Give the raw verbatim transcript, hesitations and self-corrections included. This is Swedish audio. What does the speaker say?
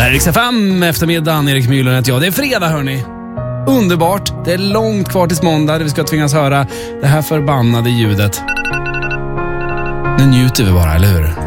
Här är Rix F M, eftermiddagen, Erik Myhlund heter jag. Det är fredag, hörni. Underbart. Det är långt kvar till måndag. Vi ska tvingas höra det här förbannade ljudet. Nu njuter vi bara, eller hur?